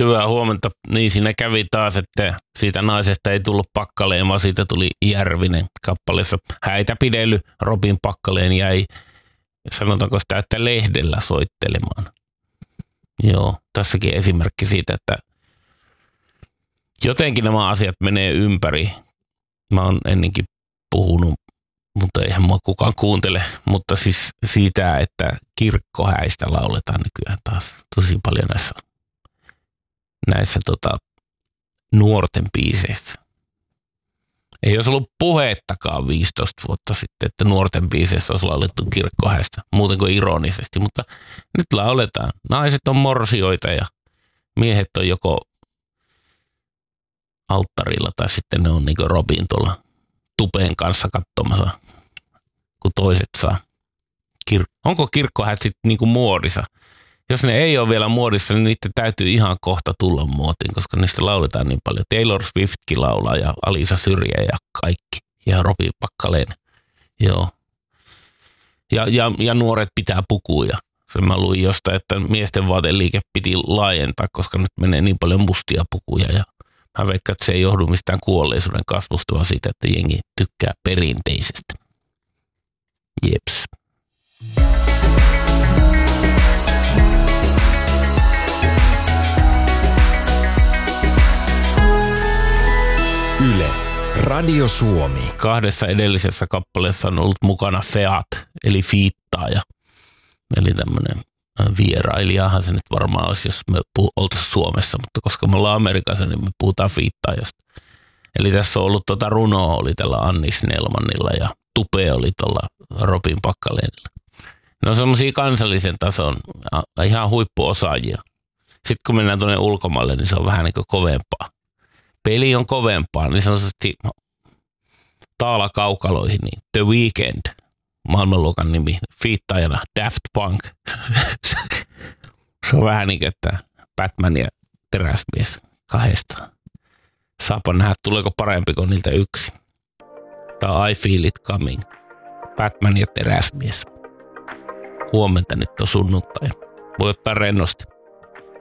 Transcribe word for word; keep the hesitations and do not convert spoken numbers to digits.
Hyvää huomenta. Niin siinä kävi taas, että siitä naisesta ei tullut Pakkaleen, vaan siitä tuli Järvinen kappaleessa. Häitä pidely Robin Pakkaleen jäi, sanotaanko sitä, että lehdellä soittelemaan. Joo, tässäkin esimerkki siitä, että jotenkin nämä asiat menee ympäri. Mä oon ennenkin puhunut, mutta eihän mua kukaan kuuntele, mutta siis siitä, että kirkkohäistä lauletaan nykyään taas tosi paljon näissä, näissä tota, nuorten biiseissä. Ei olisi ollut puhettakaan viisitoista vuotta sitten, että nuorten biiseissä olisi laulettu kirkkohäistä, muuten kuin ironisesti, mutta nyt lauletaan. Naiset on morsioita ja miehet on joko alttarilla tai sitten ne on niin kuin Robin tuolla tupeen kanssa katsomassa, kun toiset saa. Kir- Onko kirkkohäät sitten niin kuin muodissa? Jos ne ei ole vielä muodissa, niin niiden täytyy ihan kohta tulla muotiin, koska niistä lauletaan niin paljon. Taylor Swiftkin laulaa ja Alisa Syrjä ja kaikki. Ja Robin Pakkaleen. Joo. Ja, ja, ja nuoret pitää pukuja. Sen mä luin jostain, että miesten vaateliike piti laajentaa, koska nyt menee niin paljon mustia pukuja. Ja mä veikkaan, että se ei johdu mistään kuolleisuuden kasvusta, vaan siitä, että jengi tykkää perinteisestä. Jeps. Yle, Radio Suomi. Kahdessa edellisessä kappaleessa on ollut mukana Feat, eli fiittaaja. Eli tämmöinen vierailijahan se nyt varmaan olisi, jos me oltaisiin Suomessa, mutta koska me ollaan Amerikassa, niin me puhutaan fiittaajasta. Eli tässä on ollut tuota runoa, oli tällä Anni Snellmanilla ja tupe oli tuolla Robin Pakkaleenilla. Ne on semmoisia kansallisen tason ihan huippuosaajia. Sitten kun mennään tuonne ulkomaille, niin se on vähän niin kuin kovempaa. Peli on kovempaa, niin sanotusti taalakaukaloihin, niin The Weeknd, maailmanluokan nimi, fiittaajana Daft Punk. Se on vähän niin kuin, että Batman ja teräsmies kahdestaan. Saapa nähdä, tuleeko parempi kuin niiltä yksi. Tämä on I Feel It Coming. Batman ja teräsmies. Huomenta nyt on sunnuntai. Voi ottaa rennosti.